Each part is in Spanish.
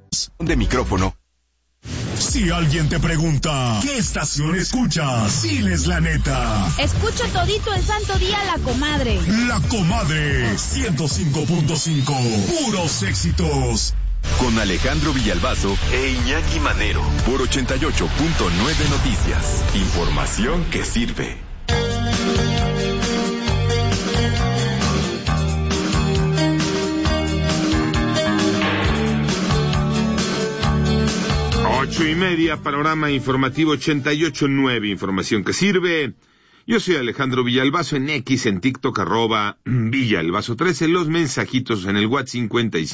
De micrófono. Si alguien te pregunta, ¿qué estación escuchas? Diles la neta. Escucho todito el santo día La Comadre. La Comadre 105.5. Puros éxitos. Con Alejandro Villalbazo e Iñaki Manero. Por 88.9 Noticias. Información que sirve. Ocho y media, panorama informativo 88.9, información que sirve. Yo soy Alejandro Villalbazo en X, en TikTok, @Villalbazo13, los mensajitos en el WhatsApp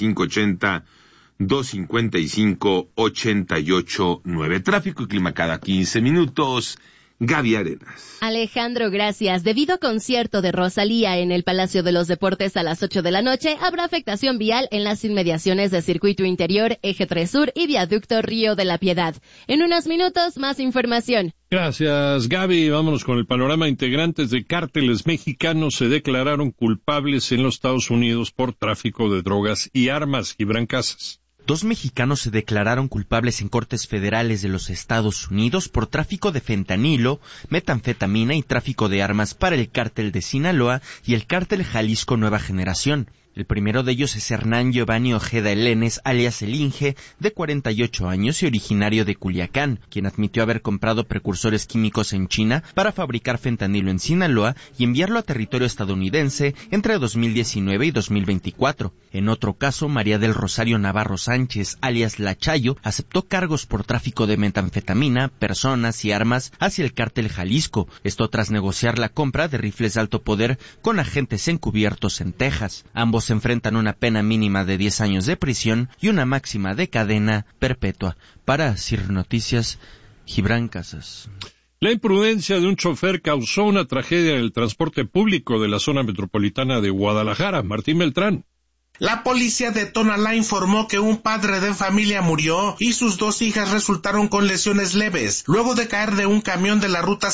5580-255-889. Tráfico y clima cada 15 minutos. Gaby Arenas. Alejandro, gracias. Debido a concierto de Rosalía en el Palacio de los Deportes a las 8 de la noche, habrá afectación vial en las inmediaciones de Circuito Interior, Eje 3 Sur y Viaducto Río de la Piedad. En unos minutos, más información. Gracias, Gaby. Vámonos con el panorama. Integrantes de cárteles mexicanos se declararon culpables en los Estados Unidos por tráfico de drogas y armas. Gibran Casas. 2 mexicanos se declararon culpables en cortes federales de los Estados Unidos por tráfico de fentanilo, metanfetamina y tráfico de armas para el cártel de Sinaloa y el cártel Jalisco Nueva Generación. El primero de ellos es Hernán Giovanni Ojeda Elenes, alias El Inge, de 48 años y originario de Culiacán, quien admitió haber comprado precursores químicos en China para fabricar fentanilo en Sinaloa y enviarlo a territorio estadounidense entre 2019 y 2024. En otro caso, María del Rosario Navarro Sánchez, alias La Chayo, aceptó cargos por tráfico de metanfetamina, personas y armas hacia el cártel Jalisco, esto tras negociar la compra de rifles de alto poder con agentes encubiertos en Texas. Ambos se enfrentan una pena mínima de 10 años de prisión y una máxima de cadena perpetua. Para CIR Noticias, Gibran Casas. La imprudencia de un chofer causó una tragedia en el transporte público de la zona metropolitana de Guadalajara. Martín Beltrán. La policía de Tonalá informó que un padre de familia murió y sus 2 hijas resultaron con lesiones leves, luego de caer de un camión de la ruta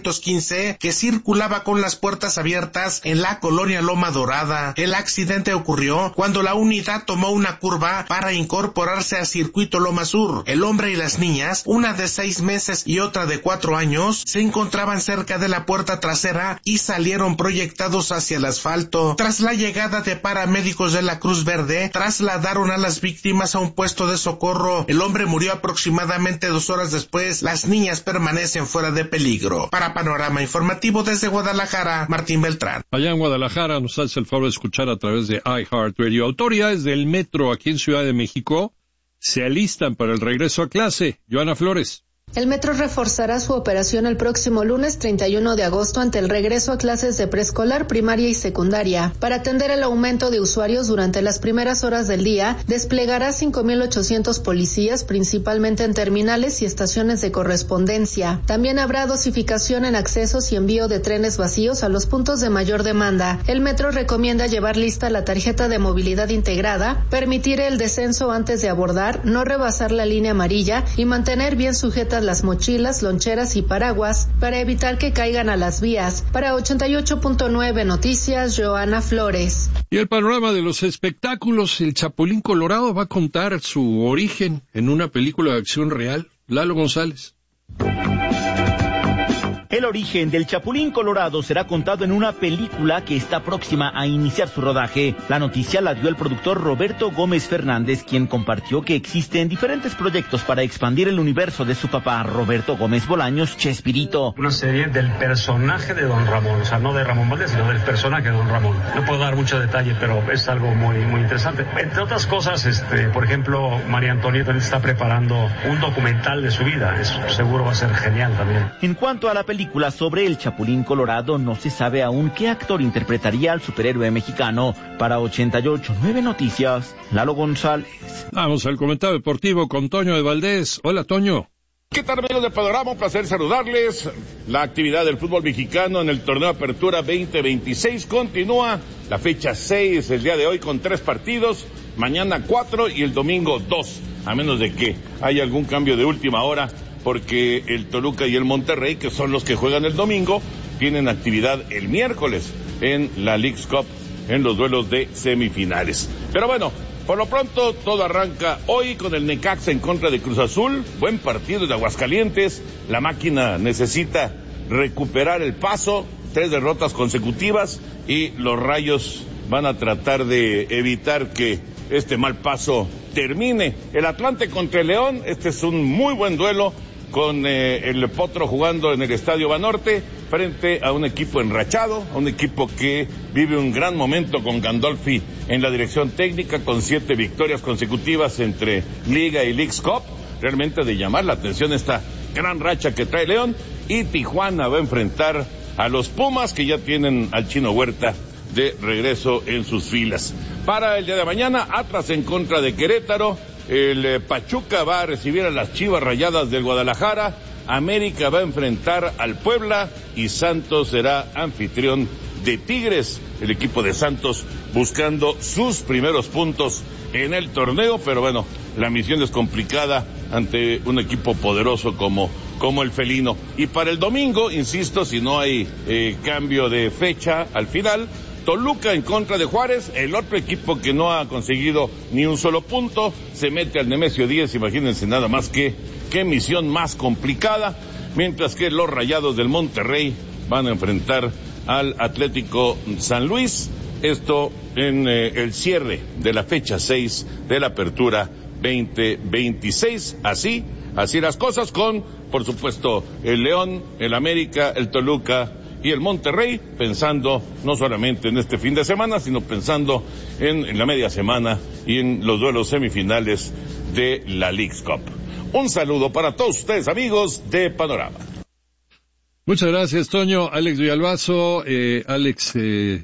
615 que circulaba con las puertas abiertas en la colonia Loma Dorada. El accidente ocurrió cuando la unidad tomó una curva para incorporarse a Circuito Loma Sur. El hombre y las niñas, una de 6 meses y otra de 4 años, se encontraban cerca de la puerta trasera y salieron proyectados hacia el asfalto. Tras la llegada de paramédicos de la Cruz Verde, trasladaron a las víctimas a un puesto de socorro. El hombre murió aproximadamente 2 horas después. Las niñas permanecen fuera de peligro. Para Panorama Informativo desde Guadalajara, Martín Beltrán. Allá en Guadalajara nos hace el favor de escuchar a través de iHeartRadio. Autoridades del metro aquí en Ciudad de México se alistan para el regreso a clase. Joana Flores. El metro reforzará su operación el próximo lunes 31 de agosto ante el regreso a clases de preescolar, primaria y secundaria. Para atender el aumento de usuarios durante las primeras horas del día, desplegará 5,800 policías, principalmente en terminales y estaciones de correspondencia. También habrá dosificación en accesos y envío de trenes vacíos a los puntos de mayor demanda. El metro recomienda llevar lista la tarjeta de movilidad integrada, permitir el descenso antes de abordar, no rebasar la línea amarilla y mantener bien sujetas las mochilas, loncheras y paraguas para evitar que caigan a las vías. Para 88.9 Noticias, Joana Flores. Y el panorama de los espectáculos, el Chapulín Colorado va a contar su origen en una película de acción real. Lalo González. El origen del Chapulín Colorado será contado en una película que está próxima a iniciar su rodaje. La noticia la dio el productor Roberto Gómez Fernández, quien compartió que existen diferentes proyectos para expandir el universo de su papá, Roberto Gómez Bolaños, Chespirito. Una serie del personaje de Don Ramón, o sea, no de Ramón Valdés, sino del personaje de Don Ramón. No puedo dar mucho detalle, pero es algo muy, muy interesante. Entre otras cosas, por ejemplo, María Antonieta está preparando un documental de su vida. Eso seguro va a ser genial también. En cuanto a la película sobre el Chapulín Colorado, no se sabe aún qué actor interpretaría al superhéroe mexicano. Para 88.9 Noticias, Lalo González. Vamos al comentario deportivo con Toño de Valdés. Hola, Toño. ¿Qué tal, amigos de Panorama? Un placer saludarles. La actividad del fútbol mexicano en el torneo Apertura 2026 continúa. La fecha 6 el día de hoy con 3 partidos, mañana 4 y el domingo 2, a menos de que haya algún cambio de última hora, porque el Toluca y el Monterrey, que son los que juegan el domingo, tienen actividad el miércoles en la Leagues Cup, en los duelos de semifinales. Pero bueno, Por lo pronto, todo arranca hoy con el Necaxa en contra de Cruz Azul. Buen partido de Aguascalientes. La máquina necesita recuperar el paso. 3 derrotas consecutivas y los Rayos van a tratar de evitar que este mal paso termine. El Atlante contra el León. Este es un muy buen duelo con el Potro jugando en el Estadio Banorte frente a un equipo enrachado, a un equipo que vive un gran momento con Gandolfi en la dirección técnica, con 7 victorias consecutivas entre Liga y Leagues Cup. Realmente de llamar la atención esta gran racha que trae León. Y Tijuana va a enfrentar a los Pumas, que ya tienen al Chino Huerta de regreso en sus filas. Para el día de mañana, Atlas en contra de Querétaro. El Pachuca va a recibir a las Chivas Rayadas del Guadalajara, América va a enfrentar al Puebla y Santos será anfitrión de Tigres. El equipo de Santos buscando sus primeros puntos en el torneo, pero bueno, la misión es complicada ante un equipo poderoso como el felino. Y para el domingo, insisto, si no hay cambio de fecha al final, Toluca en contra de Juárez, el otro equipo que no ha conseguido ni un solo punto, se mete al Nemesio 10, imagínense nada más qué misión más complicada, mientras que los Rayados del Monterrey van a enfrentar al Atlético San Luis, esto en el cierre de la fecha 6 de la Apertura 2026, así las cosas con, por supuesto, el León, el América, el Toluca y el Monterrey, pensando no solamente en este fin de semana, sino pensando en la media semana y en los duelos semifinales de la Leagues Cup. Un saludo para todos ustedes, amigos de Panorama. Muchas gracias, Toño. Alex Villalbazo, Alex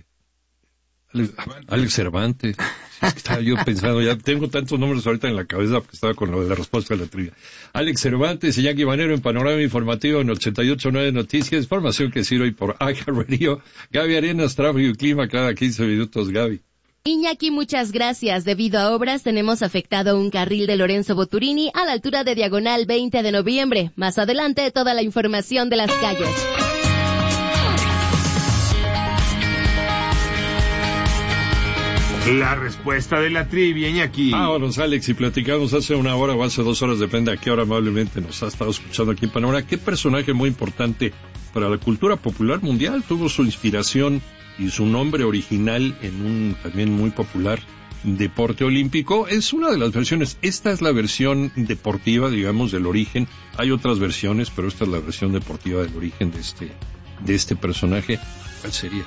Cervantes. Estaba yo pensando, ya tengo tantos nombres ahorita en la cabeza porque estaba con lo de la respuesta de la trivia. Alex Cervantes y Iñaki Manero en Panorama Informativo en 88.9 Noticias, información que sirve hoy por iHeartRadio. Gaby Arenas, tráfico y clima cada 15 minutos, Gaby. Iñaki, muchas gracias. Debido a obras, tenemos afectado un carril de Lorenzo Boturini a la altura de Diagonal 20 de noviembre. Más adelante, toda la información de las calles. La respuesta de la trivia, Iñaki. Vámonos, Alex, y platicamos hace una hora o hace 2 horas, depende a qué hora amablemente nos ha estado escuchando aquí en Panorama. ¿Qué personaje muy importante para la cultura popular mundial tuvo su inspiración y su nombre original en un también muy popular deporte olímpico? Es una de las versiones. Esta es la versión deportiva, digamos, del origen. Hay otras versiones, pero esta es la versión deportiva del origen de este personaje. ¿Cuál sería?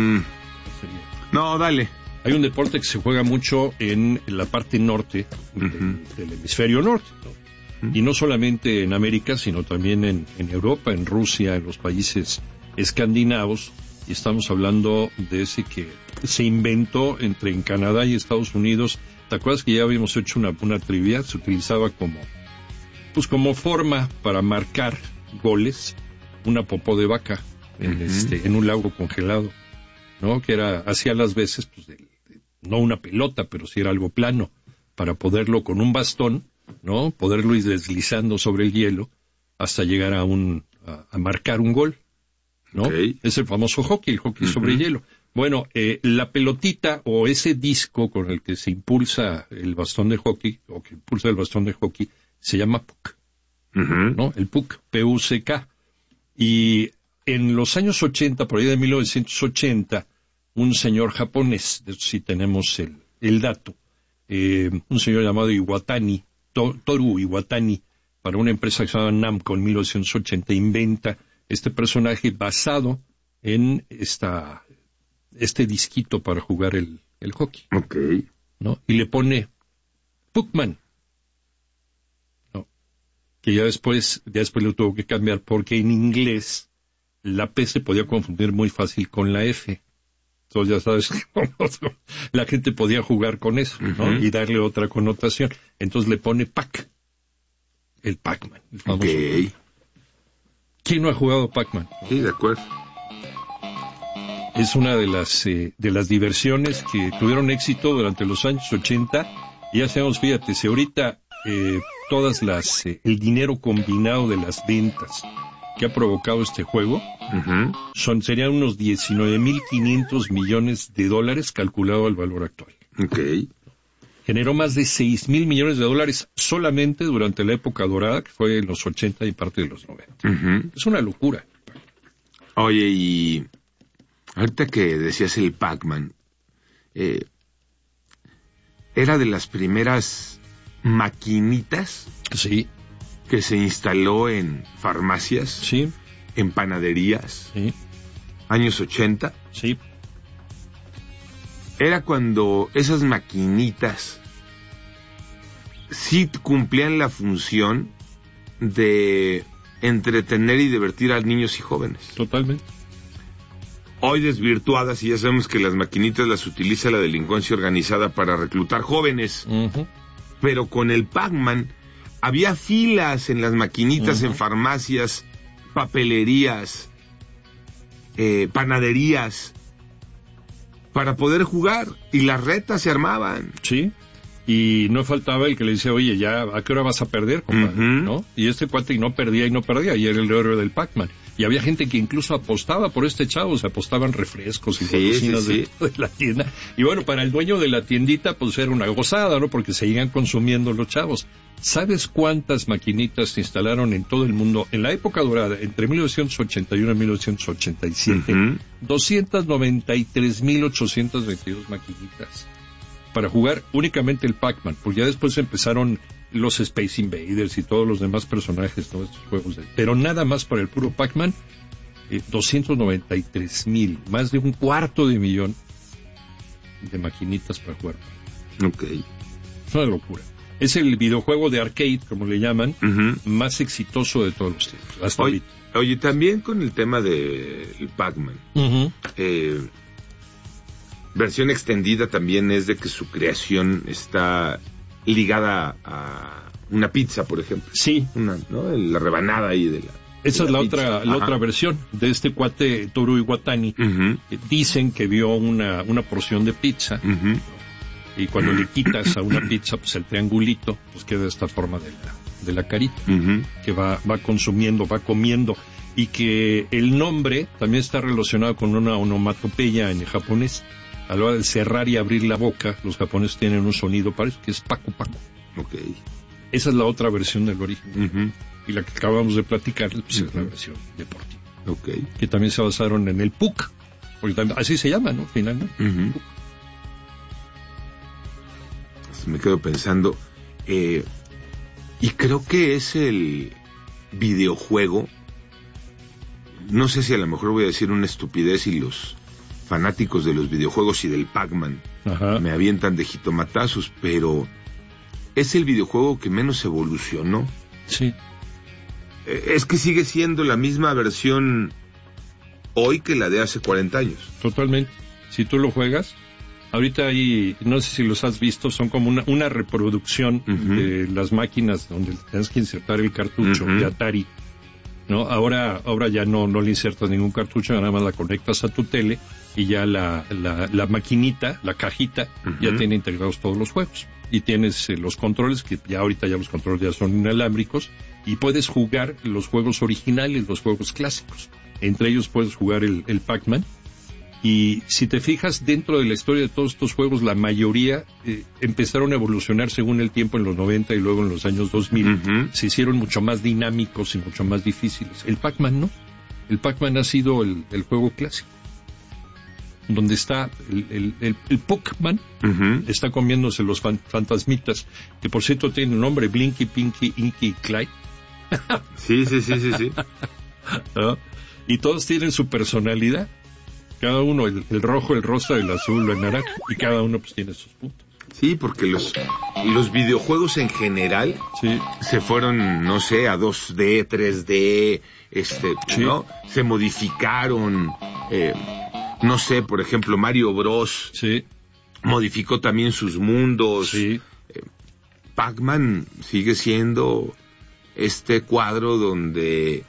No, dale. Hay un deporte que se juega mucho en la parte norte del hemisferio norte, ¿no? Y no solamente en América, sino también en Europa, en Rusia, en los países escandinavos. Y estamos hablando de ese que se inventó en Canadá y Estados Unidos. ¿Te acuerdas que ya habíamos hecho una trivia? Se utilizaba como forma para marcar goles, una popó de vaca en un lago congelado, ¿no? Que hacía las veces, pues, no una pelota, pero sí era algo plano, para poderlo con un bastón, ¿no? Poderlo ir deslizando sobre el hielo hasta llegar a marcar un gol, ¿no? Okay. Es el famoso hockey, el hockey sobre hielo. Bueno, la pelotita o ese disco con el que se impulsa el bastón de hockey, o que impulsa el bastón de hockey, se llama puck, ¿no? El puck, P-U-C-K. Y en los años 80, por ahí de 1980, un señor japonés, de eso sí tenemos el dato, un señor llamado Iwatani, Toru Iwatani, para una empresa que se llama Namco en 1980, inventa este personaje basado en este disquito para jugar el hockey. Okay. ¿No? Y le pone Puckman, ¿no? Que ya después lo tuvo que cambiar porque en inglés la P se podía confundir muy fácil con la F. Entonces ya sabes, la gente podía jugar con eso, ¿no? Y darle otra connotación. Entonces le pone Pac, el Pac-Man, el famoso. Okay. ¿Quién no ha jugado Pac-Man? Sí, de acuerdo. Es una de las diversiones que tuvieron éxito durante los años 80. Y ya sabemos, fíjate, si ahorita todas el dinero combinado de las ventas que ha provocado este juego serían unos 19.500 millones de dólares calculado al valor actual. Okay. generó más de $6 mil millones solamente durante la época dorada, que fue en los 80 y parte de los 90. Uh-huh. Es una locura. Oye, y ahorita que decías el Pac-Man, era de las primeras maquinitas, sí, que se instaló en farmacias, sí, en panaderías, sí, años 80. sí. Era cuando esas maquinitas sí cumplían la función de entretener y divertir a niños y jóvenes. Totalmente. Hoy desvirtuadas, y ya sabemos que las maquinitas las utiliza la delincuencia organizada para reclutar jóvenes. Uh-huh. Pero con el Pac-Man había filas en las maquinitas, uh-huh, en farmacias, papelerías, panaderías, para poder jugar, y las retas se armaban. Sí, y no faltaba el que le decía, oye, ya, ¿a qué hora vas a perder, compadre? Uh-huh. ¿No? Y este cuate no perdía, y era el héroe del Pac-Man. Y había gente que incluso apostaba por este chavo, se apostaban refrescos y golosinas de la tienda. Y bueno, para el dueño de la tiendita, pues era una gozada, ¿no? Porque seguían consumiendo los chavos. ¿Sabes cuántas maquinitas se instalaron en todo el mundo en la época dorada, entre 1981 y 1987? Uh-huh. 293,822 maquinitas para jugar únicamente el Pac-Man, porque ya después empezaron los Space Invaders y todos los demás personajes, todos estos juegos. Pero nada más para el puro Pac-Man, 293,000, más de 250,000 de maquinitas para jugar. Ok. Es una locura. Es el videojuego de arcade, como le llaman, uh-huh, más exitoso de todos los tiempos, hasta ahorita. Oye, también con el tema del Pac-Man, uh-huh, versión extendida también es de que su creación está ligada a una pizza, por ejemplo. Sí. ¿No? La rebanada ahí de la... Esa de es la pizza. otra versión de este cuate Toru Iwatani. Uh-huh. Dicen que vio una porción de pizza, uh-huh, y cuando le quitas a una pizza, pues el triangulito, pues queda esta forma de la carita, uh-huh, que va consumiendo, va comiendo, y que el nombre también está relacionado con una onomatopeya en japonés. A la hora de cerrar y abrir la boca, los japoneses tienen un sonido parecido, que es paku paku. Okay. Esa es la otra versión del origen. Uh-huh. Y la que acabamos de platicar, pues, uh-huh, es la versión deportiva. Okay. Que también se basaron en el PUC, porque también, así se llama, ¿no? Finalmente. Uh-huh. Me quedo pensando, y creo que es el videojuego, no sé si a lo mejor voy a decir una estupidez y los fanáticos de los videojuegos y del Pac-Man, ajá, me avientan de jitomatazos, pero es el videojuego que menos evolucionó. Sí. Es que sigue siendo la misma versión hoy que la de hace 40 años. Totalmente. Si tú lo juegas, ahorita hay, no sé si los has visto, son como una reproducción, uh-huh, de las máquinas donde tienes que insertar el cartucho, uh-huh, de Atari, ¿no? Ahora ya no le insertas ningún cartucho, nada más la conectas a tu tele y ya la maquinita, la cajita, uh-huh, ya tiene integrados todos los juegos. Y tienes los controles, que ya ahorita ya los controles ya son inalámbricos, y puedes jugar los juegos originales, los juegos clásicos. Entre ellos puedes jugar el Pac-Man. Y si te fijas, dentro de la historia de todos estos juegos, la mayoría empezaron a evolucionar según el tiempo en los 90 y luego en los años 2000. Uh-huh. Se hicieron mucho más dinámicos y mucho más difíciles. El Pac-Man no. El Pac-Man ha sido el juego clásico. Donde está el Pac-Man, uh-huh, está comiéndose los fantasmitas, que por cierto tienen nombre, Blinky, Pinky, Inky y Clyde. Sí. ¿No? Y todos tienen su personalidad. Cada uno, el rojo, el rosa, el azul, el naranja, y cada uno pues tiene sus puntos. Sí, porque los videojuegos en general, sí, se fueron, no sé, a 2D, 3D, sí, ¿no? Se modificaron, no sé, por ejemplo, Mario Bros. Sí. Modificó también sus mundos. Sí. Pac-Man sigue siendo este cuadro donde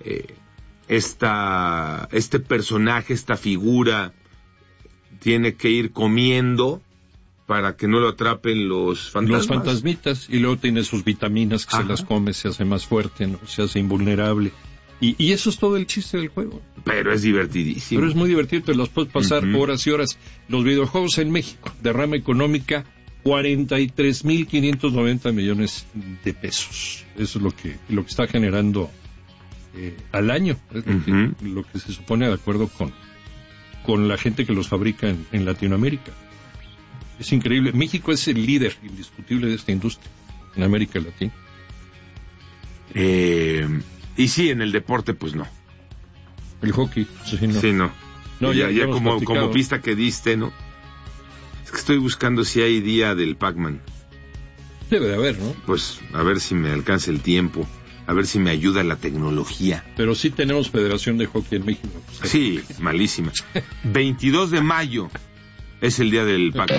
este personaje, esta figura, tiene que ir comiendo para que no lo atrapen los fantasmas. Los fantasmitas, y luego tiene sus vitaminas que, ajá, se las come, se hace más fuerte, ¿no? Se hace invulnerable. Y eso es todo el chiste del juego. Pero es divertidísimo. Pero es muy divertido, te los puedes pasar, uh-huh, horas y horas. Los videojuegos en México, derrama económica 43,590 millones de pesos. Eso es lo que está generando al año. Es lo que se supone de acuerdo con la gente que los fabrica en Latinoamérica. Es increíble. México es el líder indiscutible de esta industria en América Latina. Y sí, en el deporte, pues no. El hockey, sí, no. Sí, no. No, ya como pista platicado. que diste, ¿no? Es que estoy buscando si hay día del Pac-Man. Debe de haber, ¿no? Pues a ver si me alcanza el tiempo, a ver si me ayuda la tecnología. Pero sí tenemos Federación de Hockey en México. Sí, malísima. 22 de mayo es el día del Pac-Man.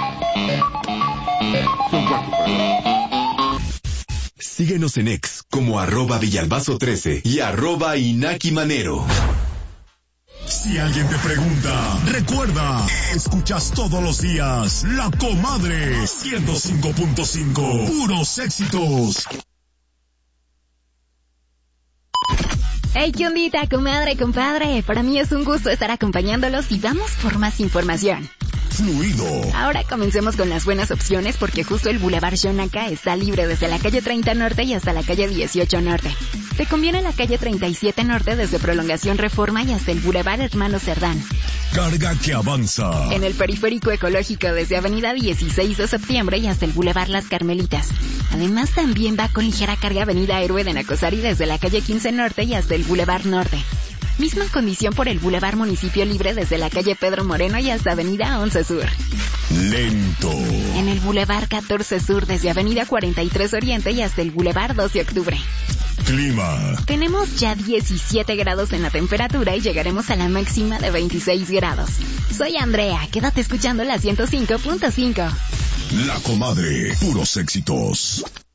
Síguenos en X como @Villalbazo13 y @Inaki Manero. Si alguien te pregunta, recuerda, escuchas todos los días La Comadre 105.5, puros éxitos. Hey, ¿qué ondita, comadre, compadre? Para mí es un gusto estar acompañándolos y vamos por más información. Fluido. Ahora comencemos con las buenas opciones porque justo el Boulevard Xonaca está libre desde la calle 30 Norte y hasta la calle 18 Norte. Te conviene la calle 37 Norte desde Prolongación Reforma y hasta el Boulevard Hermano Cerdán. Carga que avanza. En el Periférico Ecológico desde Avenida 16 de Septiembre y hasta el Boulevard Las Carmelitas. Además también va con ligera carga Avenida Héroe de Nacosari desde la calle 15 Norte y hasta el Boulevard Norte. Misma condición por el Boulevard Municipio Libre desde la calle Pedro Moreno y hasta Avenida 11 Sur. Lento. En el Boulevard 14 Sur desde Avenida 43 Oriente y hasta el Boulevard 12 Octubre. Clima. Tenemos ya 17 grados en la temperatura y llegaremos a la máxima de 26 grados. Soy Andrea, quédate escuchando la 105.5. La Comadre, puros éxitos.